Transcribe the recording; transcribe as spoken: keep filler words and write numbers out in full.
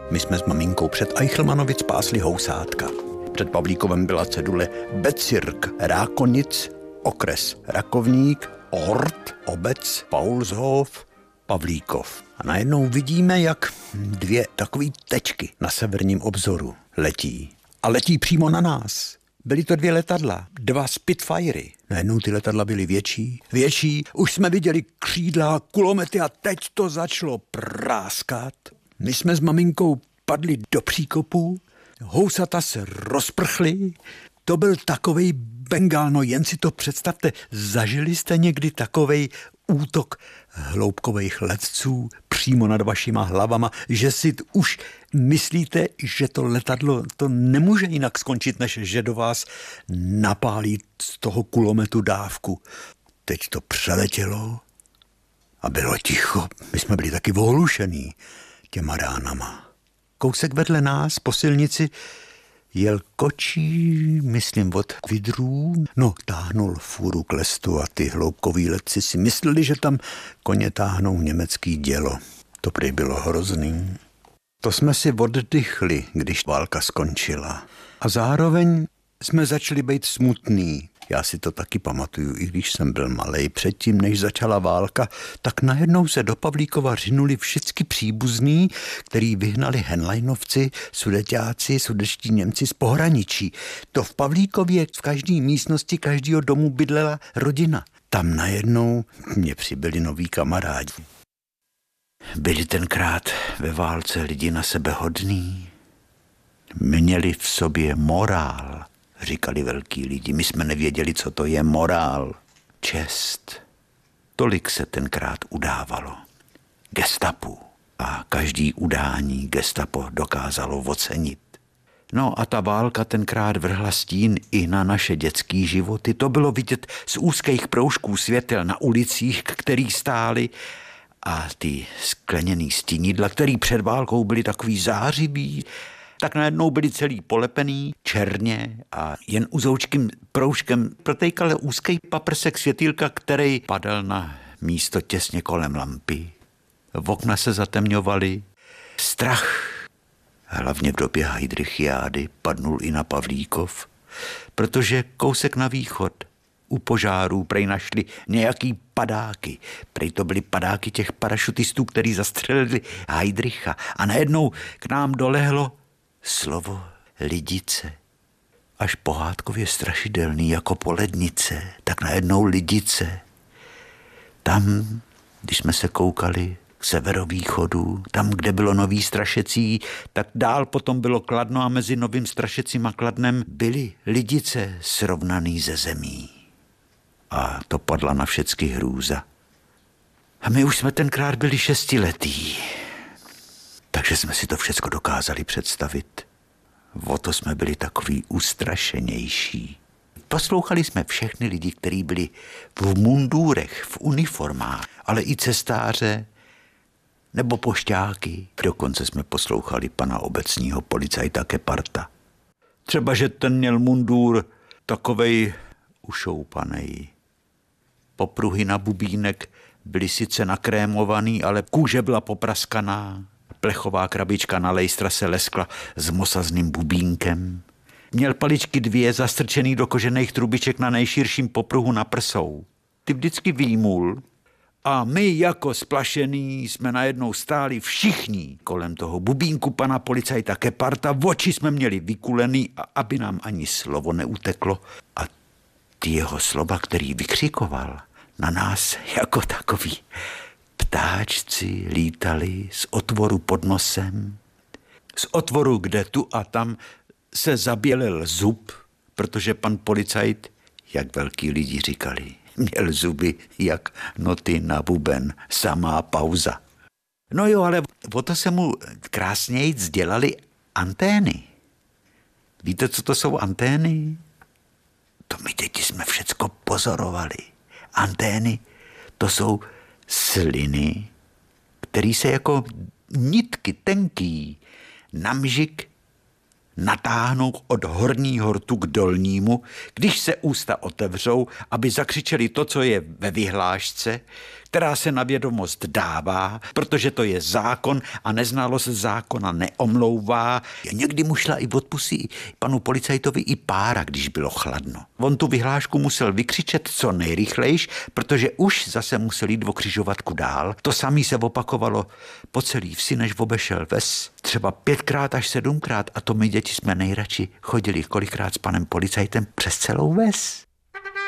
My jsme s maminkou před Eichelmanovic pásli housátka. Před Pavlíkovem byla cedule Bezirk Rákonic, okres Rakovník, Ort, obec Paulshof, Pavlíkov. A najednou vidíme, jak dvě takové tečky na severním obzoru letí. A letí přímo na nás. Byly to dvě letadla, dva Spitfirey. Najednou ty letadla byly větší, větší. Už jsme viděli křídla, kulomety a teď to začalo práskat. My jsme s maminkou padli do příkopu, housata se rozprchly. To byl takovej bengál, no jen si to představte. Zažili jste někdy takovej útok hloubkových letců přímo nad vašima hlavama, že si už myslíte, že to letadlo to nemůže jinak skončit, než že do vás napálí z toho kulometu dávku. Teď to přeletělo a bylo ticho. My jsme byli taky ohlušený těma ránama. Kousek vedle nás po silnici jel kočí, myslím, od Kvidrů. No, táhnul fůru k lestu a ty hloubkoví letci si mysleli, že tam koně táhnou německý dělo. To prý bylo hrozný. To jsme si oddychli, když válka skončila. A zároveň jsme začali být smutný. Já si to taky pamatuju, i když jsem byl malej. Předtím, než začala válka, tak najednou se do Pavlíkova řinuli všichni příbuzní, který vyhnali Henleinovci, Sudeťáci, sudečtí Němci z pohraničí. To v Pavlíkově v každé místnosti každého domu bydlela rodina. Tam najednou mě přibyli noví kamarádi. Byli tenkrát ve válce lidi na sebe hodný. Měli v sobě morál, říkali velký lidi. My jsme nevěděli, co to je morál. Čest. Tolik se tenkrát udávalo. Gestapu. A každý udání gestapo dokázalo ocenit. No a ta válka tenkrát vrhla stín i na naše dětský životy. To bylo vidět z úzkých proužků světel na ulicích, který stály, a ty skleněný stínidla, který před válkou byly takový zářivý, tak najednou byli celý polepený, černě a jen uzoučkým proužkem protejkal úzký paprsek světýlka, který padal na místo těsně kolem lampy. V okna se zatemňovaly. Strach, hlavně v době Heydrichiády, padnul i na Pavlíkov, protože kousek na východ u požárů prej našli nějaký padáky. Prej to byly padáky těch parašutistů, kteří zastřelili Heydricha. A najednou k nám dolehlo slovo lidice. Až pohádkově strašidelný jako polednice, tak najednou lidice. Tam, když jsme se koukali k severovýchodu, tam, kde bylo Nový Strašecí, tak dál potom bylo Kladno a mezi Novým Strašecím a Kladnem byly lidice srovnaný ze zemí. A to padla na všecky hrůza. A my už jsme tenkrát byli šestiletí, takže jsme si to všecko dokázali představit. O to jsme byli takový ustrašenější. Poslouchali jsme všechny lidi, kteří byli v mundúrech, v uniformách, ale i cestáře nebo pošťáky. Dokonce jsme poslouchali pana obecního policajta Keparta. Třeba, že ten měl mundúr takovej ušoupanej. Popruhy na bubínek byly sice nakrémovaný, ale kůže byla popraskaná. Plechová krabička na lejstra se leskla s mosazným bubínkem. Měl paličky dvě zastrčený do kožených trubiček na nejširším popruhu na prsou. Ty vždycky výmul. A my jako splašený jsme najednou stáli všichni kolem toho bubínku pana policajta Keparta. Oči jsme měli vykulený, a aby nám ani slovo neuteklo. A ty jeho slova, který vykřikoval na nás jako takový ptáčci, lítali z otvoru pod nosem. Z otvoru, kde tu a tam se zabělil zub, protože pan policajt, jak velký lidi říkali, měl zuby jak noty na buben, samá pauza. No jo, ale o to se mu krásněji dělaly antény. Víte, co to jsou antény? To my děti jsme všecko pozorovali. Antény, to jsou sliny, který se jako nitky tenký na mžik natáhnou od horního rtu k dolnímu, když se ústa otevřou, aby zakřičeli to, co je ve vyhlášce, která se na vědomost dává, protože to je zákon a neznalost zákona neomlouvá. Někdy mu šla i od pusy panu policajtovi i pára, když bylo chladno. On tu vyhlášku musel vykřičet co nejrychlejš, protože už zase musel jít o křižovatku dál. To samé se opakovalo po celý vsi, než obešel ves. Třeba pětkrát až sedmkrát a to my děti jsme nejradši chodili kolikrát s panem policajtem přes celou ves.